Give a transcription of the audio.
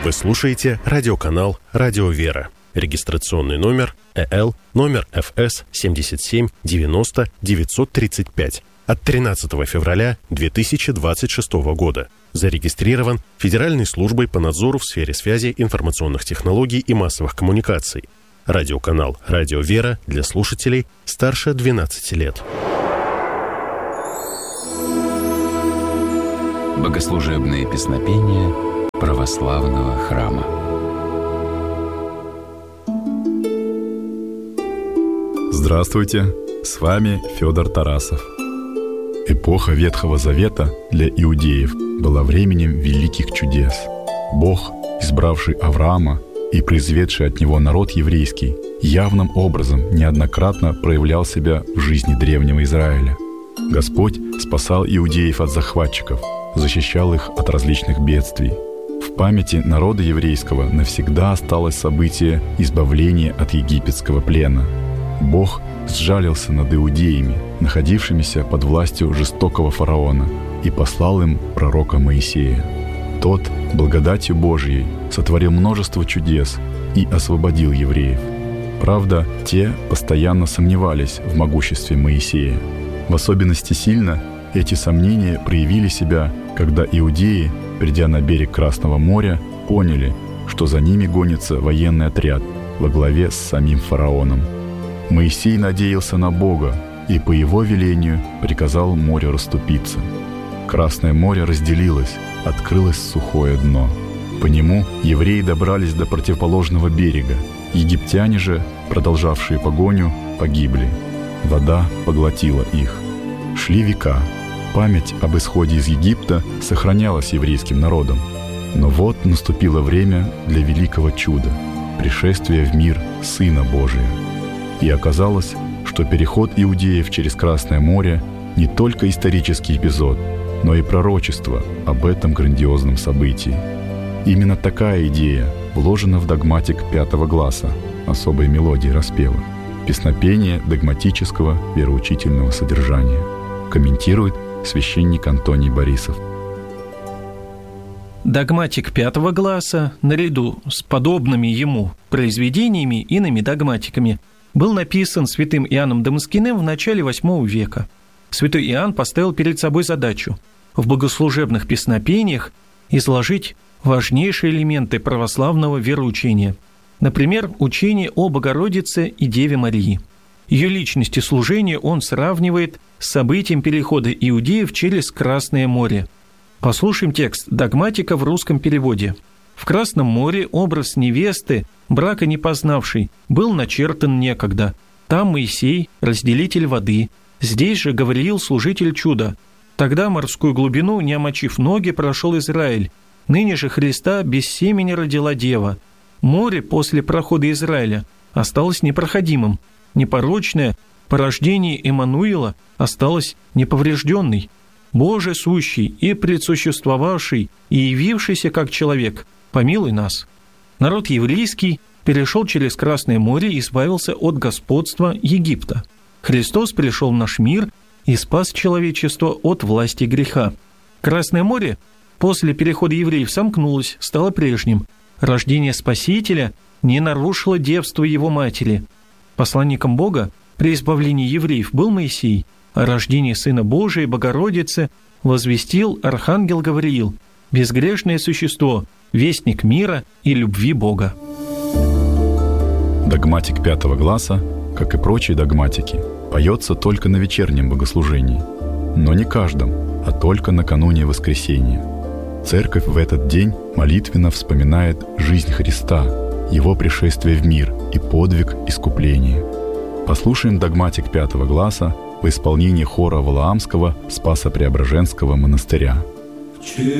Вы слушаете радиоканал «Радио Вера». Регистрационный номер ЭЛ, номер ФС 77 90 935 от 13 февраля 2026 года. Зарегистрирован Федеральной службой по надзору в сфере связи, информационных технологий и массовых коммуникаций. Радиоканал «Радио Вера» для слушателей старше 12 лет. Богослужебные песнопения православного храма. Здравствуйте, с вами Федор Тарасов. Эпоха Ветхого Завета для иудеев была временем великих чудес. Бог, избравший Авраама и произведший от него народ еврейский, явным образом неоднократно проявлял себя в жизни древнего Израиля. Господь спасал иудеев от захватчиков, защищал их от различных бедствий. В памяти народа еврейского навсегда осталось событие избавления от египетского плена. Бог сжалился над иудеями, находившимися под властью жестокого фараона, и послал им пророка Моисея. Тот, благодатью Божией, сотворил множество чудес и освободил евреев. Правда, те постоянно сомневались в могуществе Моисея. В особенности сильно эти сомнения проявили себя, когда иудеи, придя на берег Красного моря, поняли, что за ними гонится военный отряд во главе с самим фараоном. Моисей надеялся на Бога и по его велению приказал морю расступиться. Красное море разделилось, открылось сухое дно. По нему евреи добрались до противоположного берега. Египтяне же, продолжавшие погоню, погибли. Вода поглотила их. Шли века. Память об исходе из Египта сохранялась еврейским народом. Но вот наступило время для великого чуда – пришествия в мир Сына Божия. И оказалось, что переход иудеев через Красное море не только исторический эпизод, но и пророчество об этом грандиозном событии. Именно такая идея вложена в догматик 5 гласа особой мелодии распева, песнопение догматического вероучительного содержания. Комментирует священник Антоний Борисов. Догматик 5 гласа, наряду с подобными ему произведениями, иными догматиками, был написан святым Иоанном Дамаскиным в начале VIII века. Святой Иоанн поставил перед собой задачу в богослужебных песнопениях изложить важнейшие элементы православного вероучения. Например, учение о Богородице и Деве Марии. Ее личность и служение он сравнивает с событием перехода иудеев через Красное море. Послушаем текст догматика в русском переводе. В Красном море образ невесты, брака не познавшей, был начертан некогда. Там Моисей, разделитель воды, здесь же Гавриил, служитель чуда. Тогда морскую глубину, не омочив ноги, прошел Израиль. Ныне же Христа без семени родила Дева. Море после прохода Израиля осталось непроходимым. Непорочное по рождении Эммануила осталось неповрежденной. Боже сущий и предсуществовавший и явившийся как человек, помилуй нас. Народ еврейский перешел через Красное море и избавился от господства Египта. Христос пришел в наш мир и спас человечество от власти греха. Красное море после перехода евреев сомкнулось, стало прежним. Рождение Спасителя не нарушило девство его матери. Посланником Бога при избавлении евреев был Моисей, о рождении Сына Божия, Богородицы, возвестил архангел Гавриил, безгрешное существо, вестник мира и любви Бога. Догматик 5 гласа, как и прочие догматики, поется только на вечернем богослужении, но не каждом, а только накануне воскресения. Церковь в этот день молитвенно вспоминает жизнь Христа, Его пришествие в мир и подвиг искупления. Послушаем догматик 5 гласа в исполнении хора Валаамского Спасо-Преображенского монастыря.